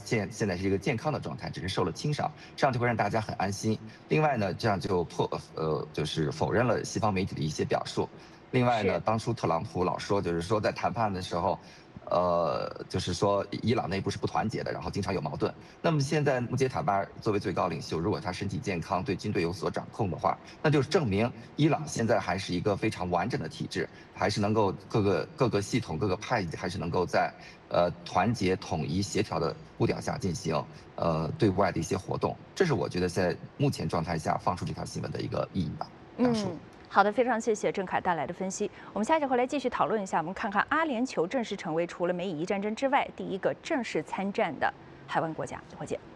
现在是一个健康的状态，只是受了轻伤，这样就会让大家很安心。另外呢，这样就就是否认了西方媒体的一些表述。另外呢， 是当初特朗普老说，就是说在谈判的时候，就是说伊朗内部是不团结的，然后经常有矛盾。那么现在穆杰塔巴作为最高领袖，如果他身体健康，对军队有所掌控的话，那就是证明伊朗现在还是一个非常完整的体制，还是能够各个系统、各个派系还是能够在团结、统一、协调的步调下进行对外的一些活动。这是我觉得在目前状态下放出这条新闻的一个意义吧。大叔。 嗯，好的，非常谢谢郑凯带来的分析。我们下节回来继续讨论一下，我们看看阿联酋正式成为除了美以伊战争之外第一个正式参战的海湾国家。一会儿见。